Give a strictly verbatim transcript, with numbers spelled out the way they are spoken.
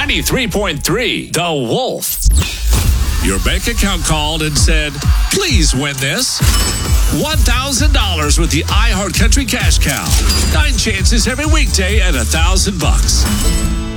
ninety-three point three The Wolf. Your bank account called and said, please win this. one thousand dollars with the iHeart Country Cash Cow. Nine chances every weekday at one thousand bucks.